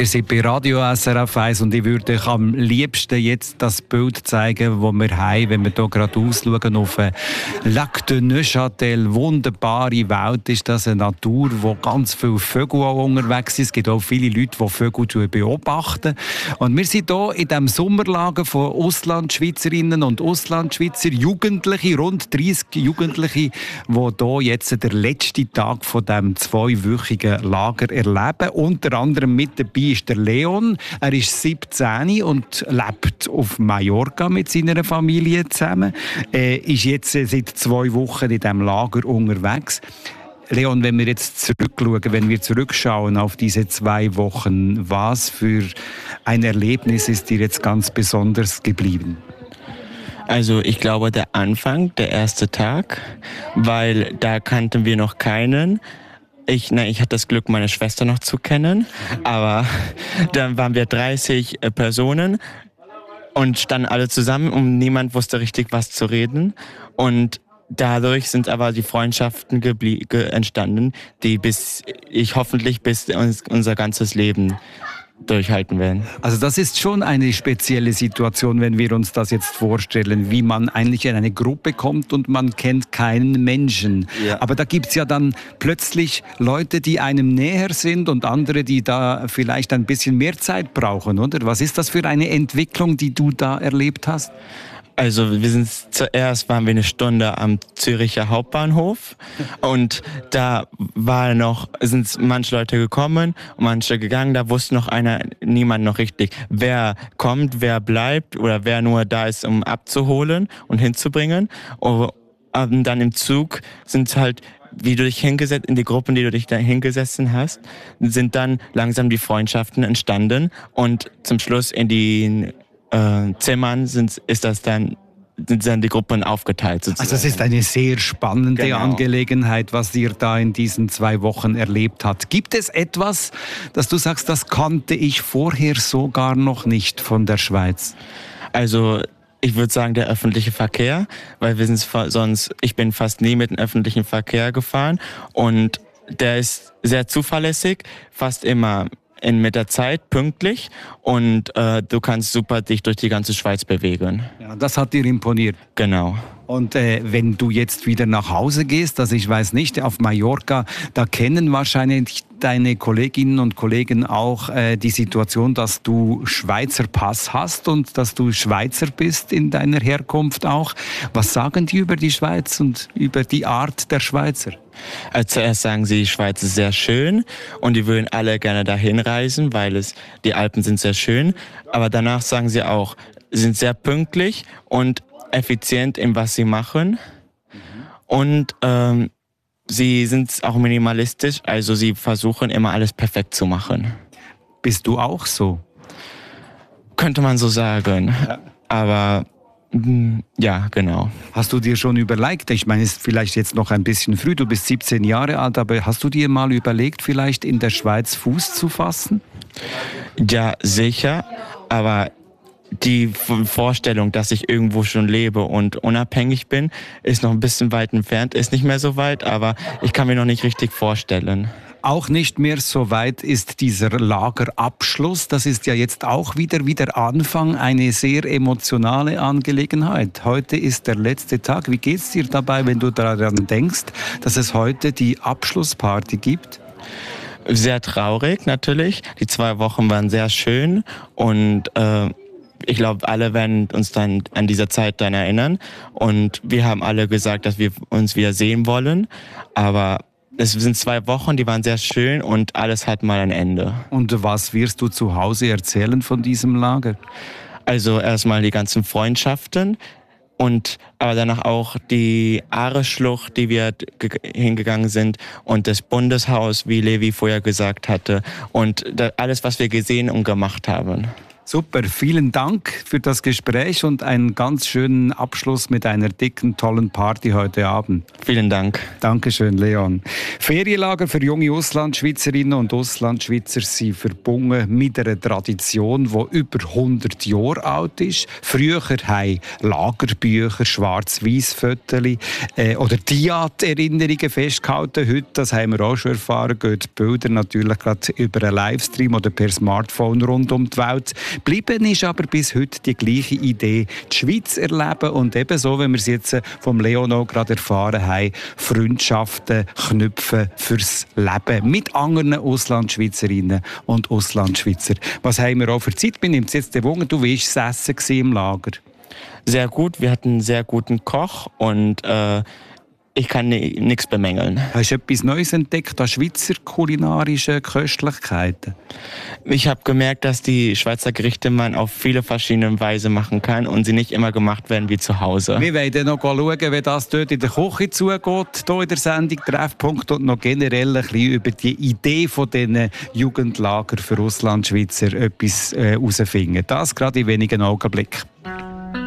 Ihr seid bei Radio SRF 1 und ich würde euch am liebsten jetzt das Bild zeigen, das wir haben, wenn wir hier gerade ausschauen auf Lac de Neuchâtel. Wunderbare Welt ist das, eine Natur, wo ganz viele Vögel auch unterwegs sind. Es gibt auch viele Leute, die Vögel beobachten. Und wir sind hier in diesem Sommerlager von Auslandschweizerinnen und Auslandschweizer, Jugendliche, rund 30 Jugendliche, die hier jetzt den letzten Tag von diesem 2-wöchigen Lager erleben. Unter anderem mit dabei ist der Leon. Er ist 17 und lebt auf Mallorca mit seiner Familie zusammen. Ist jetzt seit 2 Wochen in diesem Lager unterwegs. Leon, wenn wir jetzt zurückschauen, wenn wir zurückschauen auf diese 2 Wochen, was für ein Erlebnis ist dir jetzt ganz besonders geblieben? Also ich glaube der Anfang, der erste Tag, weil da kannten wir noch keinen. Ich hatte das Glück, meine Schwester noch zu kennen, aber dann waren wir 30 Personen und standen alle zusammen und niemand wusste richtig, was zu reden. Und dadurch sind aber die Freundschaften entstanden, die hoffentlich bis unser ganzes Leben durchhalten werden. Also das ist schon eine spezielle Situation, wenn wir uns das jetzt vorstellen, wie man eigentlich in eine Gruppe kommt und man kennt keinen Menschen. Ja. Aber da gibt es ja dann plötzlich Leute, die einem näher sind und andere, die da vielleicht ein bisschen mehr Zeit brauchen, oder? Was ist das für eine Entwicklung, die du da erlebt hast? Also waren wir eine Stunde am Züricher Hauptbahnhof und da sind manche Leute gekommen und manche gegangen, da wusste niemand noch richtig, wer kommt, wer bleibt oder wer nur da ist, um abzuholen und hinzubringen. Und dann im Zug sind halt, wie du dich hingesetzt, in die Gruppen, die du dich da hingesessen hast, sind dann langsam die Freundschaften entstanden und zum Schluss in den Zimmern sind dann die Gruppen aufgeteilt sozusagen. Also es ist eine sehr spannende Angelegenheit, was ihr da in diesen 2 Wochen erlebt habt. Gibt es etwas, das du sagst, das kannte ich vorher so gar noch nicht von der Schweiz? Also ich würde sagen, der öffentliche Verkehr, weil ich bin fast nie mit dem öffentlichen Verkehr gefahren und der ist sehr zuverlässig, fast immer mit der Zeit pünktlich und du kannst super dich durch die ganze Schweiz bewegen. Ja, das hat dir imponiert. Genau. Und wenn du jetzt wieder nach Hause gehst, also ich weiß nicht, auf Mallorca, da kennen wahrscheinlich deine Kolleginnen und Kollegen auch die Situation, dass du Schweizer Pass hast und dass du Schweizer bist in deiner Herkunft auch. Was sagen die über die Schweiz und über die Art der Schweizer? Zuerst sagen sie, die Schweiz ist sehr schön und die würden alle gerne dahin reisen, weil die Alpen sind sehr schön. Aber danach sagen sie auch, sie sind sehr pünktlich und effizient in was sie machen. Und sie sind auch minimalistisch, also sie versuchen immer alles perfekt zu machen. Bist du auch so? Könnte man so sagen, ja. Aber ja, genau. Hast du dir schon überlegt, ich meine, es ist vielleicht jetzt noch ein bisschen früh, du bist 17 Jahre alt, aber hast du dir mal überlegt, vielleicht in der Schweiz Fuß zu fassen? Ja, sicher, aber die Vorstellung, dass ich irgendwo schon lebe und unabhängig bin, ist noch ein bisschen weit entfernt, ist nicht mehr so weit, aber ich kann mir noch nicht richtig vorstellen. Auch nicht mehr so weit ist dieser Lagerabschluss. Das ist ja jetzt auch wieder Anfang, eine sehr emotionale Angelegenheit. Heute ist der letzte Tag. Wie geht's dir dabei, wenn du daran denkst, dass es heute die Abschlussparty gibt? Sehr traurig natürlich. Die 2 Wochen waren sehr schön und ich glaube, alle werden uns dann an diese Zeit dann erinnern. Und wir haben alle gesagt, dass wir uns wieder sehen wollen. Aber es sind 2 Wochen, die waren sehr schön und alles hat mal ein Ende. Und was wirst du zu Hause erzählen von diesem Lager? Also erstmal die ganzen Freundschaften aber danach auch die Aare-Schlucht, die wir hingegangen sind und das Bundeshaus, wie Levi vorher gesagt hatte und alles, was wir gesehen und gemacht haben. Super, vielen Dank für das Gespräch und einen ganz schönen Abschluss mit einer dicken, tollen Party heute Abend. Vielen Dank. Dankeschön, Leon. Ferienlager für junge Auslandschweizerinnen und Auslandschweizer sind verbunden mit einer Tradition, die über 100 Jahre alt ist. Früher haben Lagerbücher, Schwarz-Weiß-Fotos oder Diat-Erinnerungen festgehalten. Heute, das haben wir auch schon erfahren, gehen die Bilder natürlich gerade über einen Livestream oder per Smartphone rund um die Welt. Bleiben ist aber bis heute die gleiche Idee, die Schweiz erleben und ebenso, wie wir es jetzt vom Leon auch gerade erfahren haben, Freundschaften knüpfen fürs Leben mit anderen Auslandschweizerinnen und Auslandschweizer. Was haben wir auch für Zeit? Mir nimmt es jetzt den Wunder, du warst das Essen im Lager. Sehr gut, wir hatten einen sehr guten Koch und ich kann nichts bemängeln. Hast du etwas Neues entdeckt an Schweizer kulinarischen Köstlichkeiten? Ich habe gemerkt, dass die Schweizer Gerichte man auf viele verschiedene Weisen machen kann und sie nicht immer gemacht werden wie zu Hause. Wir werden noch schauen, wie das dort in der Küche zugeht, hier in der Sendung Treffpunkt und noch generell ein bisschen über die Idee von diesen Jugendlager für Auslandschweizer etwas herausfinden. Das gerade in wenigen Augenblicken.